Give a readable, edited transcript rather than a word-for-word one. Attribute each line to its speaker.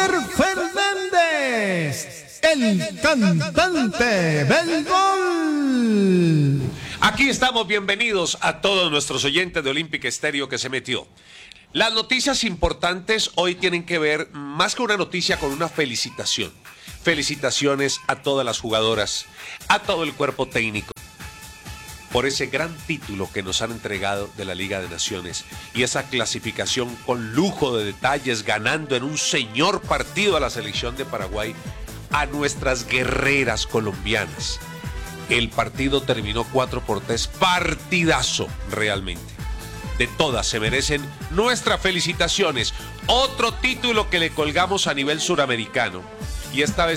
Speaker 1: Javier Fernández, el cantante del gol.
Speaker 2: Aquí estamos, bienvenidos a todos nuestros oyentes de Olímpica Estéreo que se metió. Las noticias importantes hoy tienen que ver, más que una noticia, con una felicitación. Felicitaciones a todas las jugadoras, a todo el cuerpo técnico, por ese gran título que nos han entregado de la Liga de Naciones y esa clasificación con lujo de detalles, ganando en un señor partido a la selección de Paraguay, a nuestras guerreras colombianas. El partido terminó 4-3, partidazo realmente. De todas se merecen nuestras felicitaciones. Otro título que le colgamos a nivel suramericano, y esta vez